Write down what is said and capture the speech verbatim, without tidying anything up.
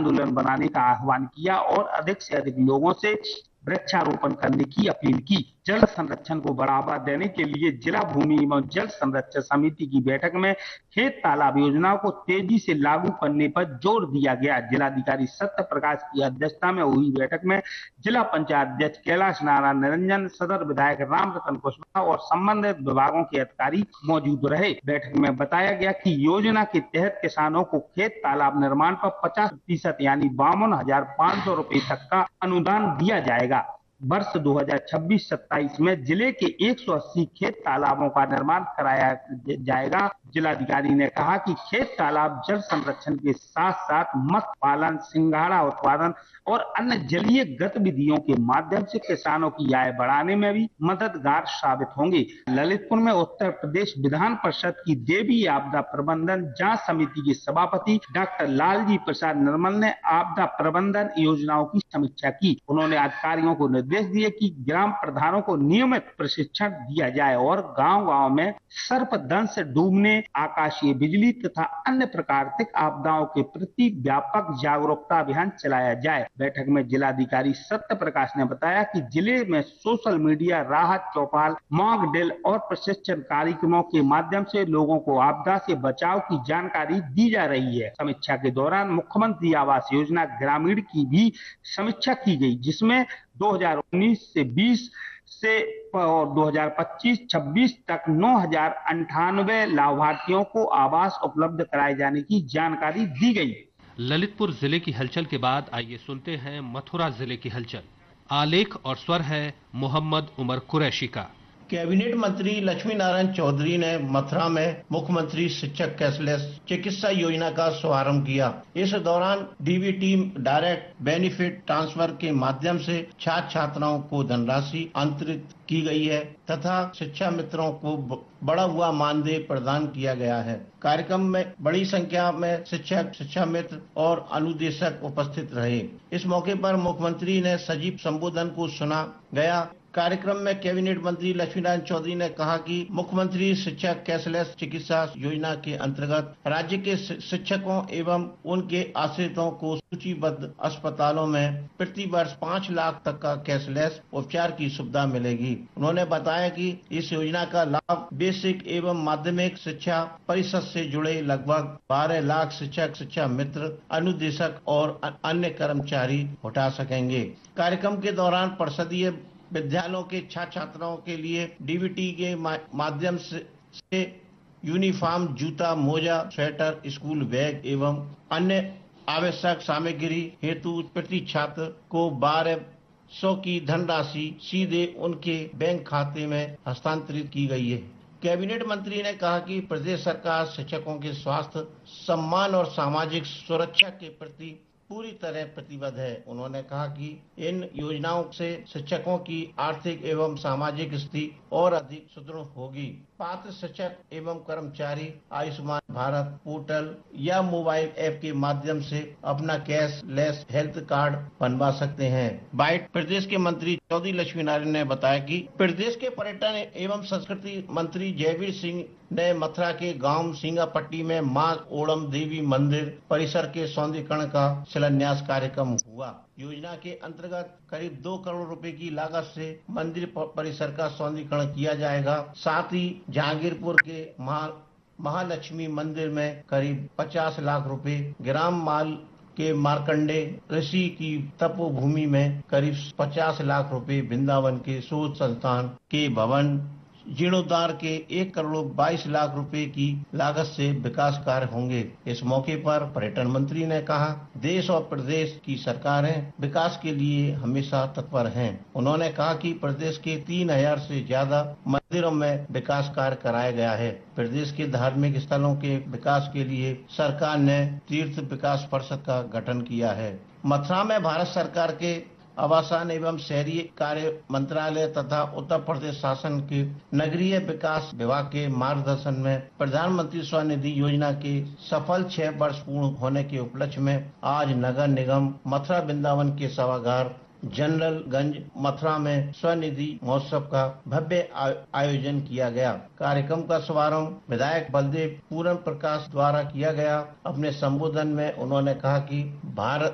आंदोलन बनाने का आह्वान किया और अधिक से अधिक लोगों से वृक्षारोपण करने की अपील की। जल संरक्षण को बढ़ावा देने के लिए जिला भूमि एवं जल संरक्षण समिति की बैठक में खेत तालाब योजनाओं को तेजी से लागू करने पर जोर दिया गया। जिलाधिकारी सत्य प्रकाश की अध्यक्षता में हुई बैठक में जिला पंचायत अध्यक्ष कैलाश नारायण निरंजन, सदर विधायक राम रतन कुशवाहा और संबंधित विभागों के अधिकारी मौजूद रहे। बैठक में बताया गया कि योजना के तहत किसानों को खेत तालाब निर्माण पर पचास प्रतिशत यानी बावन हजार पाँच सौ रुपए तक का अनुदान दिया जाएगा। वर्ष दो हज़ार छब्बीस सत्ताईस में जिले के एक सौ अस्सी खेत तालाबों का निर्माण कराया जाएगा। जिलाधिकारी ने कहा कि खेत तालाब जल संरक्षण के साथ साथ मत्स्य पालन, सिंघाड़ा उत्पादन और अन्य जलीय गतिविधियों के माध्यम से किसानों की आय बढ़ाने में भी मददगार साबित होंगे। ललितपुर में उत्तर प्रदेश विधान परिषद की देवी आपदा प्रबंधन जांच समिति के सभापति डॉक्टर लालजी प्रसाद निर्मल ने आपदा प्रबंधन योजनाओं की समीक्षा की। उन्होंने अधिकारियों को निर्देश दिए कि ग्राम प्रधानों को नियमित प्रशिक्षण दिया जाए और गांव-गांव में सर्पदंश, डूबने, आकाशीय बिजली तथा अन्य प्राकृतिक आपदाओं के प्रति व्यापक जागरूकता अभियान चलाया जाए। बैठक में जिलाधिकारी सत्य प्रकाश ने बताया कि जिले में सोशल मीडिया, राहत चौपाल, मॉक ड्रिल और प्रशिक्षण कार्यक्रमों के माध्यम से लोगों को आपदा से बचाव की जानकारी दी जा रही है। समीक्षा के दौरान मुख्यमंत्री आवास योजना ग्रामीण की भी समीक्षा की गई, जिसमें दो हज़ार उन्नीस से बीस से और दो हज़ार पच्चीस छब्बीस तक नौ हजार अंठानवे लाभार्थियों को आवास उपलब्ध कराए जाने की जानकारी दी गई। ललितपुर जिले की हलचल के बाद आइए सुनते हैं मथुरा जिले की हलचल। आलेख और स्वर है मोहम्मद उमर कुरैशी का। कैबिनेट मंत्री लक्ष्मी नारायण चौधरी ने मथुरा में मुख्यमंत्री शिक्षक कैशलेस चिकित्सा योजना का शुभारंभ किया। इस दौरान डीबीटी डायरेक्ट बेनिफिट ट्रांसफर के माध्यम से छात्र छात्राओं को धनराशि अंतरित की गई है तथा शिक्षा मित्रों को बड़ा हुआ मानदेय प्रदान किया गया है। कार्यक्रम में बड़ी संख्या में शिक्षक, शिक्षा मित्र और अनुदेशक उपस्थित रहे। इस मौके पर मुख्यमंत्री ने सजीव संबोधन को सुना गया। कार्यक्रम में कैबिनेट मंत्री लक्ष्मी नारायण चौधरी ने कहा कि मुख्यमंत्री शिक्षक कैशलेस चिकित्सा योजना के अंतर्गत राज्य के शिक्षकों एवं उनके आश्रितों को सूचीबद्ध अस्पतालों में प्रति वर्ष पाँच लाख तक का कैशलेस उपचार की सुविधा मिलेगी। उन्होंने बताया कि इस योजना का लाभ बेसिक एवं माध्यमिक शिक्षा परिषद से जुड़े लगभग बारह लाख शिक्षक, शिक्षा मित्र, अनुदेशक और अन्य कर्मचारी उठा सकेंगे। कार्यक्रम के दौरान परिषदीय विद्यालयों के छात्र छात्राओं के लिए डीबीटी के माध्यम से, से यूनिफॉर्म, जूता, मोजा, स्वेटर, स्कूल बैग एवं अन्य आवश्यक सामग्री हेतु प्रति छात्र को बारह सौ की धनराशि सीधे उनके बैंक खाते में हस्तांतरित की गई है। कैबिनेट मंत्री ने कहा कि प्रदेश सरकार शिक्षकों के स्वास्थ्य, सम्मान और सामाजिक सुरक्षा के प्रति पूरी तरह प्रतिबद्ध है। उन्होंने कहा कि इन योजनाओं से शिक्षकों की आर्थिक एवं सामाजिक स्थिति और अधिक सुदृढ़ होगी। पात्र शिक्षक एवं कर्मचारी आयुष्मान भारत पोर्टल या मोबाइल ऐप के माध्यम से अपना कैशलेस हेल्थ कार्ड बनवा सकते हैं। बाइट प्रदेश के मंत्री चौधरी लक्ष्मी नारायण ने बताया कि प्रदेश के पर्यटन एवं संस्कृति मंत्री जयवीर सिंह ने मथुरा के गांव सिंगापट्टी में मां ओणम देवी मंदिर परिसर के सौंदर्यीकरण का शिलान्यास कार्यक्रम हुआ। योजना के अंतर्गत करीब दो करोड़ रुपए की लागत से मंदिर परिसर का सौंदर्यीकरण किया जाएगा। साथ ही जहांगीरपुर के महा महालक्ष्मी मंदिर में करीब पचास लाख रुपए, ग्राम माल के मार्कंडे ऋषि की तपोभूमि में करीब पचास लाख रुपए, वृंदावन के शोध संस्थान के भवन जीर्णोद्धार के एक करोड़ बाईस लाख रुपए की लागत से विकास कार्य होंगे। इस मौके पर पर्यटन मंत्री ने कहा, देश और प्रदेश की सरकारें विकास के लिए हमेशा तत्पर हैं। उन्होंने कहा कि प्रदेश के तीन हजार से ज्यादा मंदिरों में विकास कार्य कराया गया है। प्रदेश के धार्मिक स्थलों के विकास के लिए सरकार ने तीर्थ विकास परिषद का गठन किया है। मथुरा में भारत सरकार के आवासन एवं शहरी कार्य मंत्रालय तथा उत्तर प्रदेश शासन के नगरीय विकास विभाग के मार्गदर्शन में प्रधानमंत्री स्वनिधि योजना के सफल छह वर्ष पूर्ण होने के उपलक्ष्य में आज नगर निगम मथुरा वृंदावन के सभागार जनरल गंज मथुरा में स्वनिधि महोत्सव का भव्य आयोजन किया गया। कार्यक्रम का शुभारंभ विधायक बलदेव पूरन प्रकाश द्वारा किया गया। अपने संबोधन में उन्होंने कहा कि भारत